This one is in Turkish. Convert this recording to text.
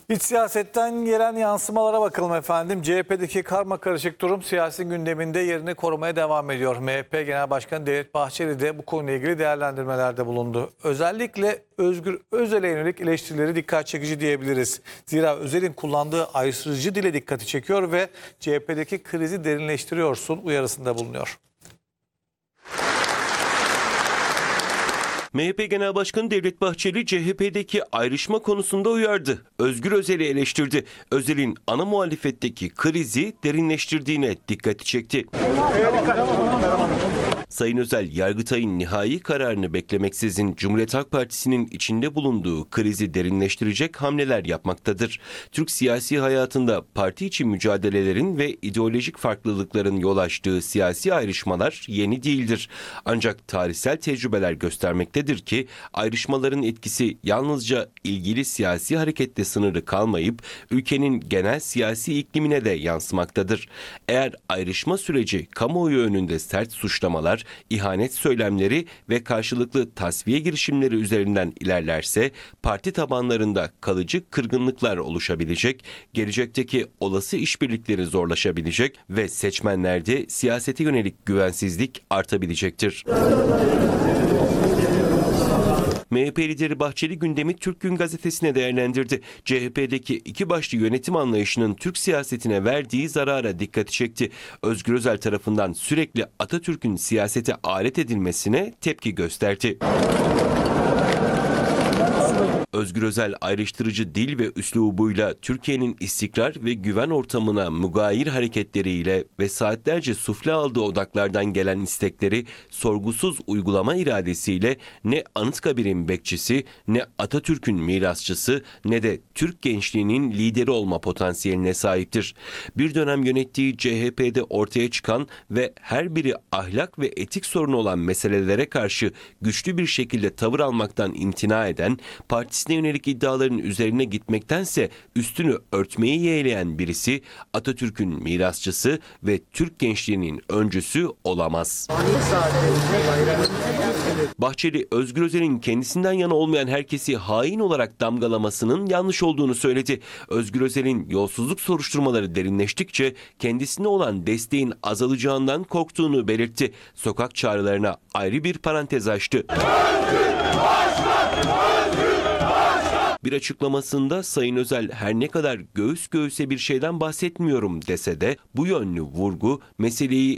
İç siyasetten gelen yansımalara bakalım efendim. CHP'deki karmakarışık durum siyasi gündeminde yerini korumaya devam ediyor. MHP Genel Başkanı Devlet Bahçeli de bu konuyla ilgili değerlendirmelerde bulundu. Özellikle Özgür Özel'e yönelik eleştirileri dikkat çekici diyebiliriz. Zira Özel'in kullandığı ayrıştırıcı dile dikkati çekiyor ve CHP'deki krizi derinleştiriyorsun uyarısında bulunuyor. MHP Genel Başkanı Devlet Bahçeli CHP'deki ayrışma konusunda uyardı. Özgür Özel'i eleştirdi. Özel'in ana muhalefetteki krizi derinleştirdiğine dikkati çekti. Sayın Özel, Yargıtay'ın nihai kararını beklemeksizin Cumhuriyet Halk Partisi'nin içinde bulunduğu krizi derinleştirecek hamleler yapmaktadır. Türk siyasi hayatında parti içi mücadelelerin ve ideolojik farklılıkların yol açtığı siyasi ayrışmalar yeni değildir. Ancak tarihsel tecrübeler göstermektedir ki ayrışmaların etkisi yalnızca ilgili siyasi harekette sınırlı kalmayıp ülkenin genel siyasi iklimine de yansımaktadır. Eğer ayrışma süreci kamuoyu önünde sert suçlamalar, ihanet söylemleri ve karşılıklı tasfiye girişimleri üzerinden ilerlerse parti tabanlarında kalıcı kırgınlıklar oluşabilecek, gelecekteki olası işbirlikleri zorlaşabilecek ve seçmenlerde siyasete yönelik güvensizlik artabilecektir. MHP lideri Bahçeli gündemi Türk Gün Gazetesi'ne değerlendirdi. CHP'deki iki başlı yönetim anlayışının Türk siyasetine verdiği zarara dikkati çekti. Özgür Özel tarafından sürekli Atatürk'ün siyasete alet edilmesine tepki gösterdi. Özgür Özel ayrıştırıcı dil ve üslubuyla Türkiye'nin istikrar ve güven ortamına mugayir hareketleriyle ve saatlerce sufle aldığı odaklardan gelen istekleri sorgusuz uygulama iradesiyle ne Anıtkabir'in bekçisi, ne Atatürk'ün mirasçısı, ne de Türk gençliğinin lideri olma potansiyeline sahiptir. Bir dönem yönettiği CHP'de ortaya çıkan ve her biri ahlak ve etik sorunu olan meselelere karşı güçlü bir şekilde tavır almaktan imtina eden, partisine yönelik iddiaların üzerine gitmektense üstünü örtmeyi yeğleyen birisi Atatürk'ün mirasçısı ve Türk gençliğinin öncüsü olamaz. Bahçeli, Özgür Özel'in kendisinden yana olmayan herkesi hain olarak damgalamasının yanlış olduğunu söyledi. Özgür Özel'in yolsuzluk soruşturmaları derinleştikçe kendisine olan desteğin azalacağından korktuğunu belirtti. Sokak çağrılarına ayrı bir parantez açtı. Bir açıklamasında Sayın Özel her ne kadar göğüs göğüse bir şeyden bahsetmiyorum dese de bu yönlü vurgu meseleyi